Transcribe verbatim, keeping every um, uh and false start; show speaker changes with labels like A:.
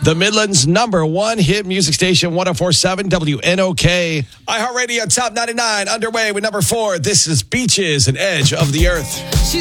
A: The Midland's number one hit music station, one oh four point seven W N O K. iHeartRadio Top ninety-nine underway with number four. This is Beaches and Edge of the Earth.
B: She's